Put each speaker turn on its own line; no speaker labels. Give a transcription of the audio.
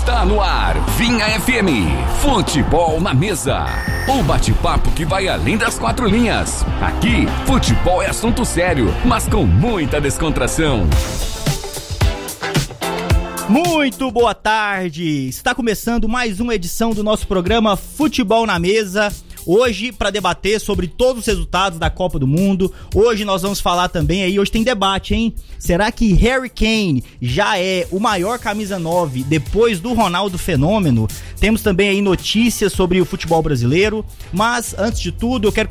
Está no ar, Vinha FM, Futebol na Mesa. O bate-papo que vai além das quatro linhas. Aqui, futebol é assunto sério, mas com muita descontração.
Muito boa tarde, está começando mais uma edição do nosso programa Futebol na Mesa. Hoje, para debater sobre todos os resultados da Copa do Mundo. Hoje nós vamos falar também aí, hoje tem debate, hein? Será que Harry Kane já é o maior camisa 9 depois do Ronaldo Fenômeno? Temos também aí notícias sobre o futebol brasileiro. Mas, antes de tudo, eu quero